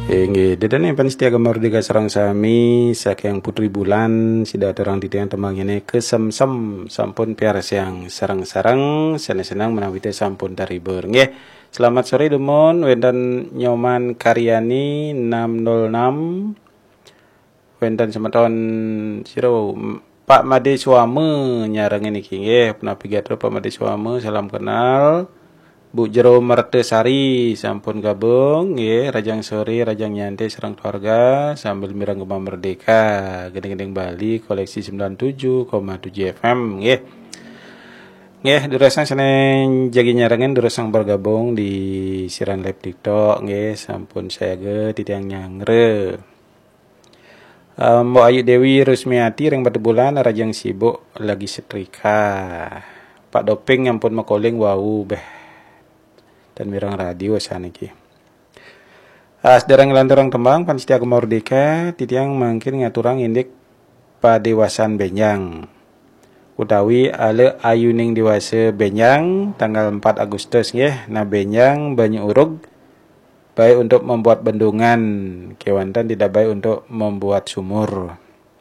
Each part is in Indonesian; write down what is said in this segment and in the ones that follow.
Dedan yang panistia gambar diga sarang sami sakyang putri bulan sida terang di tiang temang ini kesemsem sampun piaras yang sarang-sarang senang-senang menawite sampun tariber nggih. Selamat sore Dumon wendan Nyoman Karyani 606 wendan semeton siro Pak Made Suame nyarang ini nggih penapigatro Pak Made Suame salam kenal. Bu Jero Martesari sampun gabung nggih rajang sore rajang nyantai serang keluarga sambil mirang Gema Merdeka gedeng-gedeng Bali koleksi 97,7 FM nggih. Nggih durasang seneng jagi nyarengen durasang bergabung di siaran live TikTok nggih sampun saya ge titiang nyangre. Mbak Ayu Dewi Rusmiati ring batu bulan rajang sibuk lagi setrika. Pak Doping ampun makoling wau beh dan mirang radio saniki. Sederang lanturang tembang panistia Gema Merdeka titiang mangkin ngaturang indik padewasan Benjang. Utawi ale ayuning dewasa Benjang tanggal 4 Agustus nggih. Nah Benjang banyu urug baik untuk membuat bendungan, kewantan tidak baik untuk membuat sumur.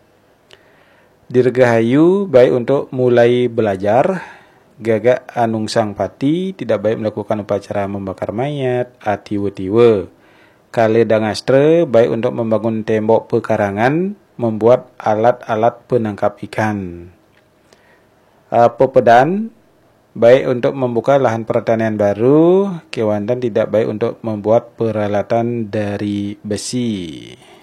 Dirgahayu baik untuk mulai belajar. Gagak anung sang pati tidak baik melakukan upacara membakar mayat atiwe-tiwe. Kale dangastre baik untuk membangun tembok pekarangan, membuat alat-alat penangkap ikan. Pepedan baik untuk membuka lahan pertanian baru, kewantan tidak baik untuk membuat peralatan dari besi.